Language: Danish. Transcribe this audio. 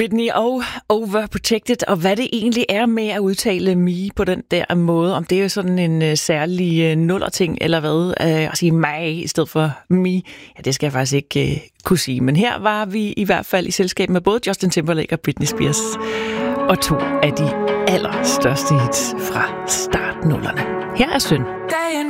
Britney og Overprotected, og hvad det egentlig er med at udtale me på den der måde, om det er jo sådan en særlig nullerting, eller hvad, at sige mig i stedet for me, ja, det skal jeg faktisk ikke kunne sige. Men her var vi i hvert fald i selskab med både Justin Timberlake og Britney Spears, og to af de allerstørste hits fra startnullerne. Her er Synd.